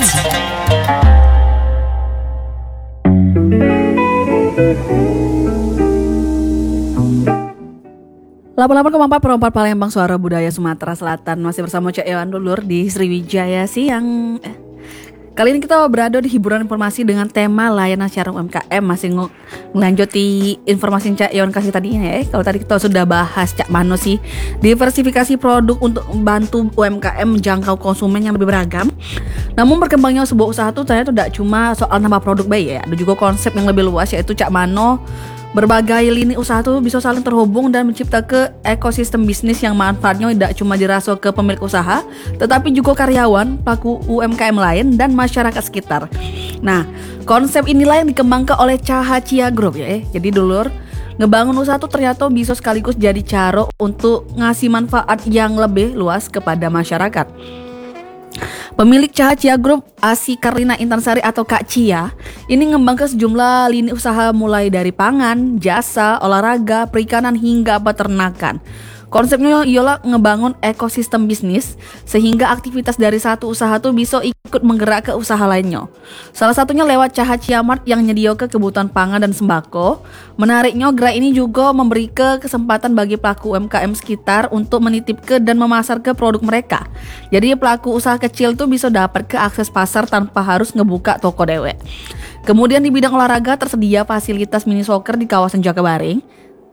Perempat Palembang, Suara Budaya Sumatera Selatan. Masih bersama Cak Ewan Dulur di Sriwijaya Siang. Kali ini kita berada di hiburan informasi dengan tema layanan secara UMKM. Masih ngelanjuti informasi Cak Ewan kasih tadi ya. Kalau tadi kita sudah bahas Cak Mano sih diversifikasi produk untuk membantu UMKM menjangkau konsumen yang lebih beragam. Namun berkembangnya sebuah usaha itu ternyata tidak cuma soal nambah produk bayi ya. Ada juga konsep yang lebih luas, yaitu Cak Mano berbagai lini usaha tuh bisa saling terhubung dan menciptakan ekosistem bisnis yang manfaatnya tidak cuma dirasa ke pemilik usaha, tetapi juga karyawan, pelaku UMKM lain, dan masyarakat sekitar. Nah, konsep inilah yang dikembangkan oleh Cahacia Group ya. Jadi dulur, ngebangun usaha tuh ternyata bisa sekaligus jadi cara untuk ngasih manfaat yang lebih luas kepada masyarakat. Pemilik Cahacia Group, Asi Karlina Intansari atau Kak Cia, ini ngembangkan sejumlah lini usaha mulai dari pangan, jasa, olahraga, perikanan hingga peternakan. Konsepnya ialah ngebangun ekosistem bisnis sehingga aktivitas dari satu usaha tuh bisa ikut menggerak ke usaha lainnya. Salah satunya lewat Cahacia Mart yang nyediakan kebutuhan pangan dan sembako. Menariknya, gerak ini juga memberi kesempatan bagi pelaku UMKM sekitar untuk menitip ke dan memasar ke produk mereka. Jadi pelaku usaha kecil tuh bisa dapat ke akses pasar tanpa harus ngebuka toko dewek. Kemudian di bidang olahraga tersedia fasilitas mini soccer di kawasan Jakabaring.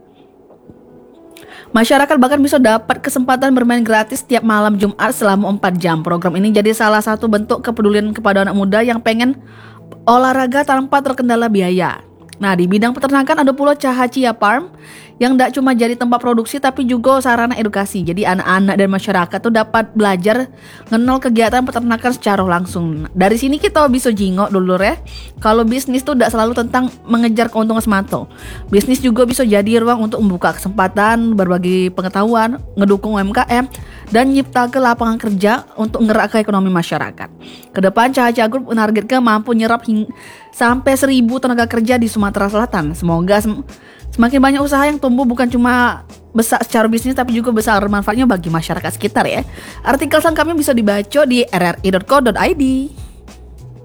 Masyarakat bahkan bisa dapat kesempatan bermain gratis setiap malam Jumat selama 4 jam. Program ini jadi salah satu bentuk kepedulian kepada anak muda yang pengen olahraga tanpa terkendala biaya. Nah, di bidang peternakan ada pula Cahacia Farm yang tidak cuma jadi tempat produksi tapi juga sarana edukasi. Jadi anak-anak dan masyarakat tuh dapat belajar ngenal kegiatan peternakan secara langsung. Dari sini kita bisa jingok dulu ya. Kalau bisnis tuh tidak selalu tentang mengejar keuntungan semata. Bisnis juga bisa jadi ruang untuk membuka kesempatan, berbagi pengetahuan, ngedukung UMKM, dan nyiptakan lapangan kerja untuk ngerak ke ekonomi masyarakat. Kedepan Cahacia Group menargetkan mampu nyerap sampai 1.000 tenaga kerja di Sumatera Selatan. Semoga semakin banyak usaha yang tumbuh bukan cuma besar secara bisnis tapi juga besar manfaatnya bagi masyarakat sekitar ya. Artikel selengkapnya bisa dibaca di rri.co.id.